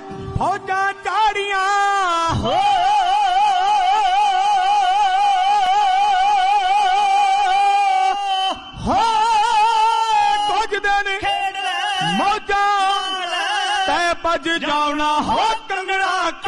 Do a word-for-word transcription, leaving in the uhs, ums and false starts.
फौजा चाड़ियां हो हो कुछ दिन मौजा तै बज जाना हो कंगना